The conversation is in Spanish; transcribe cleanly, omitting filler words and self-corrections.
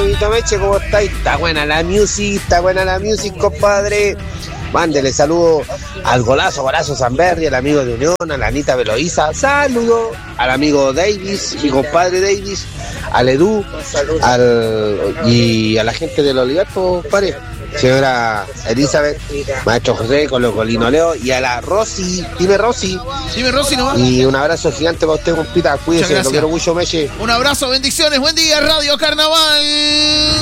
amiguito Meche, ¿cómo estáis? Está buena la music, compadre. Mándele saludos al golazo Sanberry, al amigo de Unión, a la Anita Veloiza, saludo al amigo Davis, mi compadre Davis, al Edu, y a la gente del Olivar, compadre. Señora Elizabeth, maestro José, Colocolino Leo, y a la Rosy, dime Rosy nomás. Y un abrazo gigante para usted, compita, cuídese, lo quiero mucho, Meche. Un abrazo, bendiciones, buen día, Radio Carnaval.